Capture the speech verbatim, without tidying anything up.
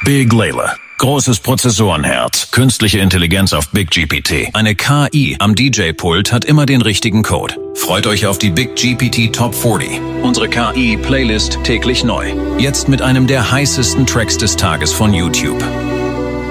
Big Layla. Großes Prozessorenherz, künstliche Intelligenz auf Big G P T. Eine K I am D J-Pult hat immer den richtigen Code. Freut euch auf die Big G P T Top vierzig. Unsere K I-Playlist täglich neu. Jetzt mit einem der heißesten Tracks des Tages von YouTube.